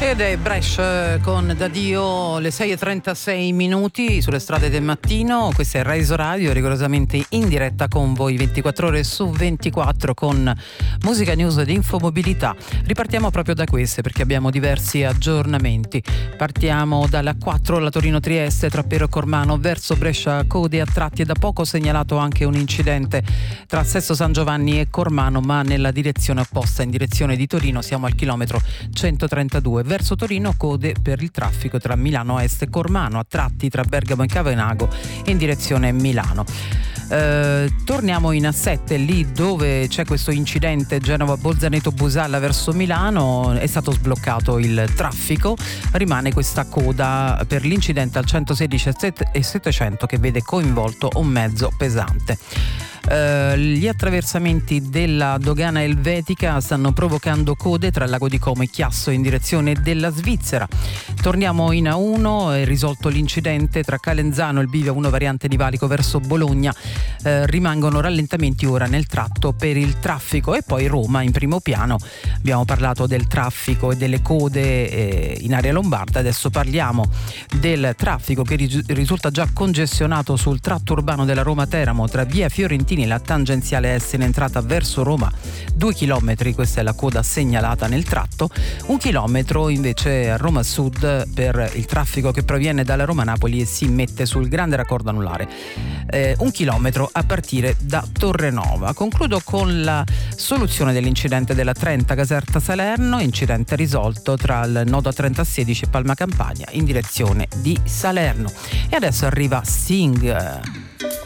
Ed è Brescia con Da Dio, le 6:36 minuti sulle strade del mattino. Questa è Rise Radio, rigorosamente in diretta con voi 24 ore su 24 con musica, news ed infomobilità. Ripartiamo proprio da queste perché abbiamo diversi aggiornamenti. Partiamo dalla 4, la Torino-Trieste tra Pero e Cormano verso Brescia code a tratti, e da poco segnalato anche un incidente tra Sesto San Giovanni e Cormano, ma nella direzione opposta, in direzione di Torino. Siamo al chilometro 132. Verso Torino code per il traffico tra Milano Est e Cormano, a tratti tra Bergamo e Cavenago in direzione Milano. Torniamo in A7, lì dove c'è questo incidente Genova-Bolzaneto-Busalla verso Milano. È stato sbloccato il traffico, rimane questa coda per l'incidente al 116 e 700 che vede coinvolto un mezzo pesante. Gli attraversamenti della dogana elvetica stanno provocando code tra il lago di Como e Chiasso in direzione della Svizzera. Torniamo in A1, è risolto l'incidente tra Calenzano e il bivio 1 variante di Valico verso Bologna. Rimangono rallentamenti ora nel tratto per il traffico. E poi Roma in primo piano. Abbiamo parlato del traffico e delle code in area lombarda, adesso parliamo del traffico che risulta già congestionato sul tratto urbano della Roma-Teramo tra via Fiorentini e la tangenziale S in entrata verso Roma. 2 chilometri, questa è la coda segnalata nel tratto. 1 chilometro invece a Roma Sud per il traffico che proviene dalla Roma-Napoli e si mette sul grande raccordo anulare. 1 chilometro a partire da Torrenova. Concludo con la soluzione dell'incidente della 30 Caserta Salerno, incidente risolto tra il nodo a 3016 e Palma Campania in direzione di Salerno. E adesso arriva Sting.